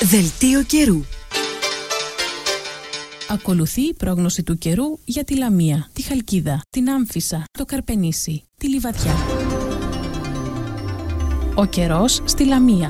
Δελτίο καιρού. Ακολουθεί η πρόγνωση του καιρού για τη Λαμία, τη Χαλκίδα, την Άμφισσα, το Καρπενήσι, τη Λιβαδιά. Ο καιρός στη Λαμία.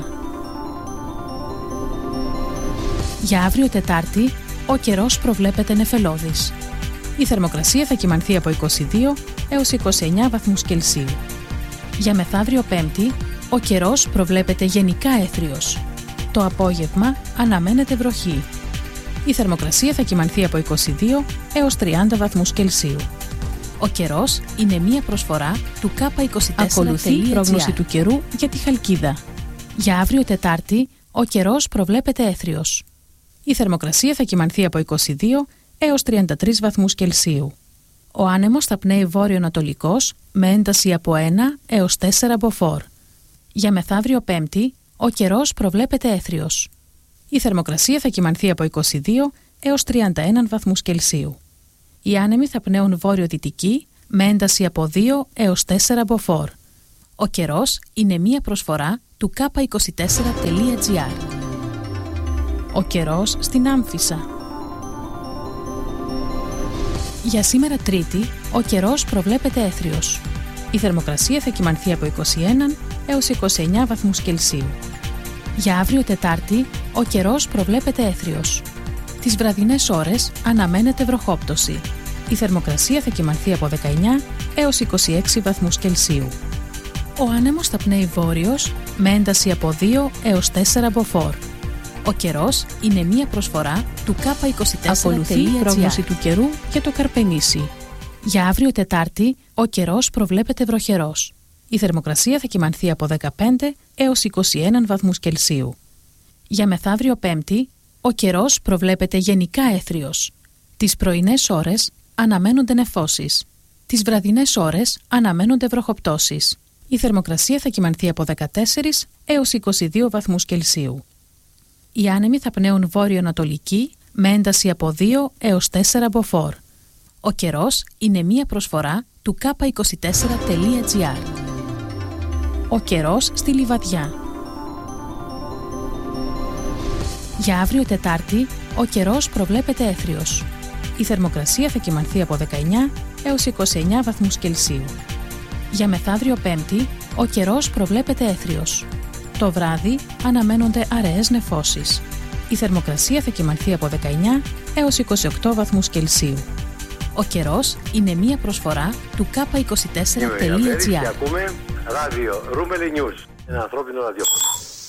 Για αύριο Τετάρτη, ο καιρός προβλέπεται νεφελώδης. Η θερμοκρασία θα κυμανθεί από 22 έως 29 βαθμούς Κελσίου. Για μεθαύριο Πέμπτη, ο καιρός προβλέπεται γενικά έθριος. Το απόγευμα αναμένεται βροχή. Η θερμοκρασία θα κυμανθεί από 22 έως 30 βαθμούς Κελσίου. Ο καιρός είναι μία προσφορά του K24. Ακολουθεί η πρόγνωση του καιρού για τη Χαλκίδα. Για αύριο Τετάρτη, ο καιρός προβλέπεται έθριος. Η θερμοκρασία θα κυμανθεί από 22 έως 33 βαθμούς Κελσίου. Ο άνεμος θα πνέει βόρειο-ανατολικός με ένταση από 1 έως 4 μποφόρ. Για μεθαύριο Πέμπτη, ο καιρός προβλέπεται έθριος. Η θερμοκρασία θα κυμανθεί από 22 έως 31 βαθμούς Κελσίου. Οι άνεμοι θα πνέουν βόρειο-δυτική με ένταση από 2 έως 4 μποφόρ. Ο καιρός είναι μία προσφορά του K24.gr. Ο καιρός στην Άμφισσα. Για σήμερα Τρίτη, ο καιρός προβλέπεται έθριος. Η θερμοκρασία θα κυμανθεί από 21 έως 29 βαθμούς Κελσίου. Για αύριο Τετάρτη, ο καιρός προβλέπεται έθριος. Τις βραδινές ώρες αναμένεται βροχόπτωση. Η θερμοκρασία θα κυμανθεί από 19 έως 26 βαθμούς Κελσίου. Ο άνεμος θα πνέει βόρειος με ένταση από 2 έως 4 μποφόρ. Ο καιρός είναι μία προσφορά του K24.gr. Ακολουθεί η πρόγνωση του καιρού για το Καρπενήσι. Για αύριο Τετάρτη, ο καιρός προβλέπεται βροχερός. Η θερμοκρασία θα κυμανθεί από 15 έως 21 βαθμούς Κελσίου. Για μεθαύριο Πέμπτη, ο καιρός προβλέπεται γενικά έθριος. Τις πρωινές ώρες αναμένονται νεφώσεις. Τις βραδινές ώρες αναμένονται βροχοπτώσεις. Η θερμοκρασία θα κυμανθεί από 14 έως 22 βαθμούς Κελσίου. Οι άνεμοι θα πνέουν βόρειο-ανατολική με ένταση από 2 έως 4 μποφόρ. Ο καιρός είναι μία προσφορά του K24.gr. Ο καιρός στη Λιβαδιά. Για αύριο Τετάρτη, ο καιρός προβλέπεται έθριος. Η θερμοκρασία θα κυμανθεί από 19 έως 29 βαθμούς Κελσίου. Για μεθαύριο Πέμπτη, ο καιρός προβλέπεται έθριος. Το βράδυ αναμένονται αραιές νεφώσεις. Η θερμοκρασία θα κυμανθεί από 19 έως 28 βαθμούς Κελσίου. Ο καιρός είναι μία προσφορά του K24.gr. Ακούμε ράδιο Ρούμελι News, ένα ανθρώπινο ραδιόφωνο.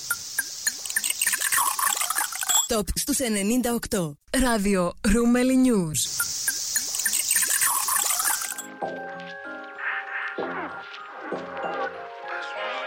Top στους 98. Ράδιο Ρούμελι News.